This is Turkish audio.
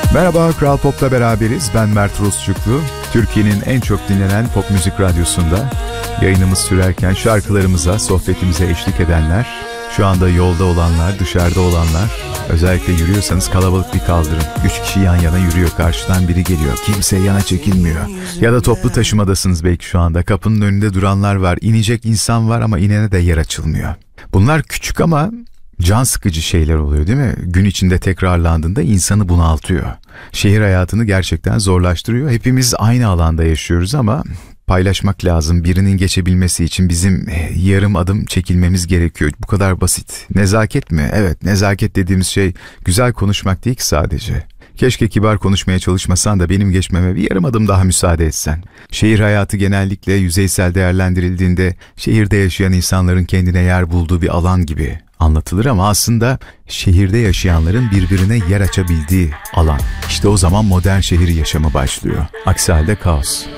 Merhaba, Kral Pop'ta beraberiz. Ben Mert Rusçuklu. Türkiye'nin en çok dinlenen pop müzik radyosunda yayınımız sürerken şarkılarımıza, sohbetimize eşlik edenler, şu anda yolda olanlar, dışarıda olanlar, özellikle yürüyorsanız kalabalık bir kaldırım. 3 kişi yan yana yürüyor, karşıdan biri geliyor. Kimse yana çekilmiyor. Ya da toplu taşımadasınız belki şu anda. Kapının önünde duranlar var, inecek insan var ama inene de yer açılmıyor. Bunlar küçük ama can sıkıcı şeyler oluyor, değil mi? Gün içinde tekrarlandığında insanı bunaltıyor. Şehir hayatını gerçekten zorlaştırıyor. Hepimiz aynı alanda yaşıyoruz ama paylaşmak lazım. Birinin geçebilmesi için bizim yarım adım çekilmemiz gerekiyor. Bu kadar basit. Nezaket mi? Evet, nezaket dediğimiz şey güzel konuşmak değil ki sadece. Keşke kibar konuşmaya çalışmasan da benim geçmeme bir yarım adım daha müsaade etsen. Şehir hayatı genellikle yüzeysel değerlendirildiğinde şehirde yaşayan insanların kendine yer bulduğu bir alan gibi anlatılır ama aslında şehirde yaşayanların birbirine yer açabildiği alan. İşte o zaman modern şehir yaşamı başlıyor. Aksi halde kaos.